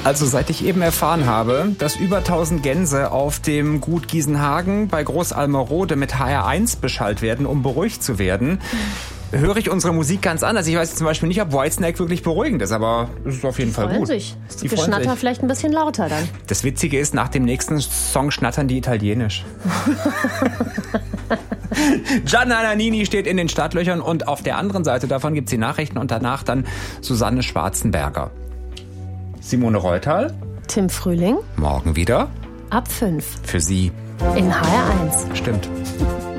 Also seit ich eben erfahren habe, dass über 1000 Gänse auf dem Gut Giesenhagen bei Großalmerode mit HR1 beschallt werden, um beruhigt zu werden, höre ich unsere Musik ganz anders. Ich weiß zum Beispiel nicht, ob Whitesnake wirklich beruhigend ist, aber es ist auf jeden Fall gut. Die schnattern vielleicht ein bisschen lauter dann. Das Witzige ist, nach dem nächsten Song schnattern die italienisch. Gianna Nannini steht in den Startlöchern und auf der anderen Seite davon gibt's die Nachrichten und danach dann Susanne Schwarzenberger. Simone Reutal. Tim Frühling. Morgen wieder. Ab 5. Für Sie. In HR1. Stimmt.